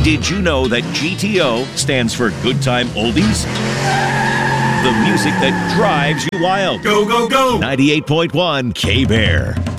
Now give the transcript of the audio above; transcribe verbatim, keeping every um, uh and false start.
Did you know that G T O stands for Good Time Oldies? The music that drives you wild. Go, go, go! ninety-eight point one K-Bear.